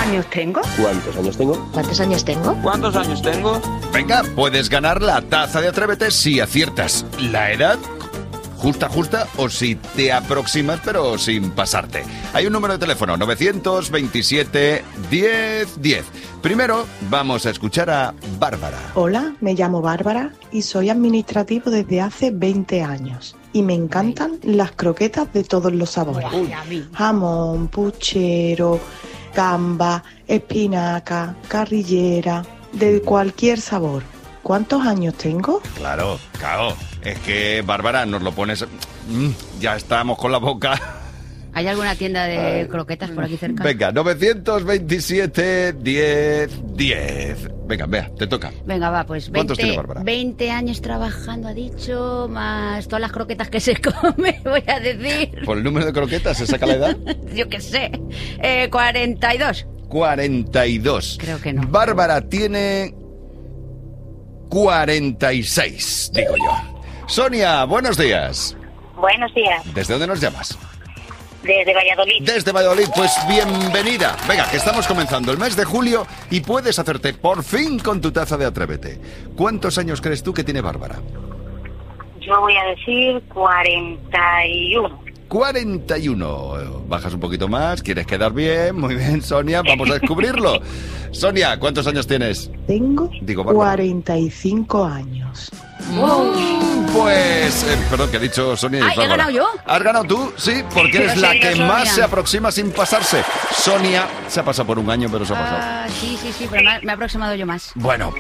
años tengo? ¿Cuántos años tengo? ¿Cuántos años tengo? ¿Cuántos años tengo? Venga, puedes ganar la taza de Atrévete si aciertas la edad justa o si te aproximas pero sin pasarte. Hay un número de teléfono, 927 10 10. Primero vamos a escuchar a Bárbara. Hola, me llamo Bárbara y soy administrativo desde hace 20 años. Y me encantan las croquetas de todos los sabores. Jamón, puchero, gamba, espinaca, carrillera, de cualquier sabor. ¿Cuántos años tengo? Claro. Es que, Bárbara, nos lo pones... ya estamos con la boca... ¿Hay alguna tienda de croquetas por aquí cerca? Venga, 927 10 10. Venga, vea, te toca. Venga, va, pues ¿Cuántos tiene Bárbara? 20 años trabajando, ha dicho, más todas las croquetas que se come, voy a decir. ¿Por el número de croquetas se saca la edad? Yo qué sé. 42. 42. Creo que no. Bárbara tiene 46, digo yo. Sonia, buenos días. Buenos días, ¿Desde dónde nos llamas? desde Valladolid. Desde Valladolid, pues bienvenida. Venga, que estamos comenzando el mes de julio y puedes hacerte por fin con tu taza de Atrévete. ¿Cuántos años crees tú que tiene Bárbara? Yo voy a decir 41. 41. Bajas un poquito más, quieres quedar bien. Muy bien, Sonia, vamos a descubrirlo. Sonia, ¿cuántos años tienes? Tengo Digo, Bárbara. 45 años. Pues, perdón, que ha dicho Sonia y Ay, ¿he Bárbara. ganado yo? ¿Has ganado tú? Sí, porque eres Pero la sí, que Sonia. más se aproxima sin pasarse. Sonia se ha pasado por un año, pero se ha pasado. Sí, pero me ha aproximado yo más. Bueno,